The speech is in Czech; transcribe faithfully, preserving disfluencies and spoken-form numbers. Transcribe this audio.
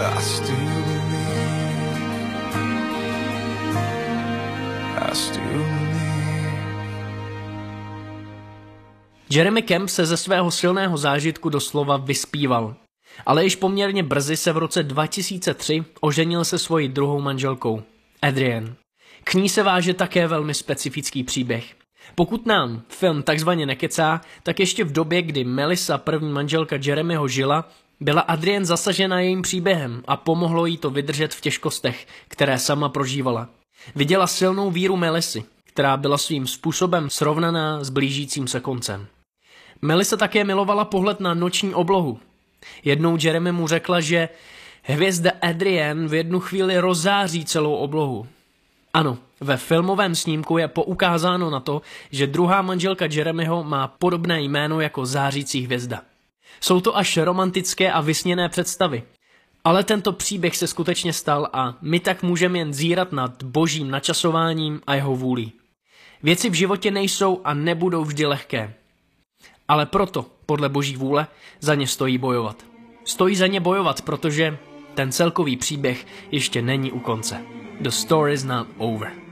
I still believe, I still believe. Jeremy Camp se ze svého silného zážitku doslova vyspíval. Ale již poměrně brzy se v roce dva tisíce tři oženil se svojí druhou manželkou, Adrienne. K ní se váže také velmi specifický příběh. Pokud nám film takzvaně nekecá, tak ještě v době, kdy Melissa, první manželka Jeremyho, žila, byla Adrienne zasažena jejím příběhem a pomohlo jí to vydržet v těžkostech, které sama prožívala. Viděla silnou víru Melissy, která byla svým způsobem srovnaná s blížícím se koncem. Melissa také milovala pohled na noční oblohu. Jednou Jeremy mu řekla, že hvězda Adrienne v jednu chvíli rozzáří celou oblohu. Ano, ve filmovém snímku je poukázáno na to, že druhá manželka Jeremyho má podobné jméno jako zářící hvězda. Jsou to až romantické a vysněné představy. Ale tento příběh se skutečně stal a my tak můžeme jen zírat nad božím načasováním a jeho vůlí. Věci v životě nejsou a nebudou vždy lehké. Ale proto, podle boží vůle, za ně stojí bojovat. Stojí za ně bojovat, protože ten celkový příběh ještě není u konce. The story is not over.